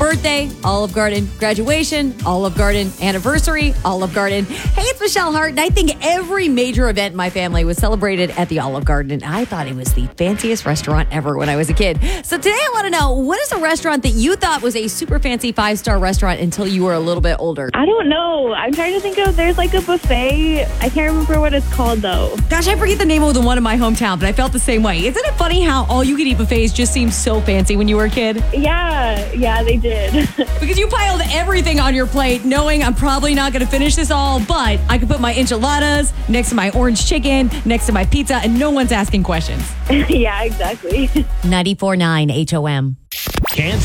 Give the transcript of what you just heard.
Birthday, Olive Garden. Graduation, Olive Garden. Anniversary, Olive Garden. Hey, it's Michelle Hart, and I think every major event in my family was celebrated at the Olive Garden, and I thought it was the fanciest restaurant ever when I was a kid. So today I want to know, what is a restaurant that you thought was a super fancy 5-star restaurant until you were a little bit older? I don't know. I'm trying to think of, there's like a buffet. I can't remember what it's called though. Gosh, I forget the name of the one in my hometown, but I felt the same way. Isn't it funny how all-you-can-eat buffets just seemed so fancy when you were a kid? Yeah, they did. Because you piled everything on your plate, knowing I'm probably not going to finish this all, but I could put my enchiladas next to my orange chicken, next to my pizza, and no one's asking questions. Yeah, exactly. 94.9 HOM. Can't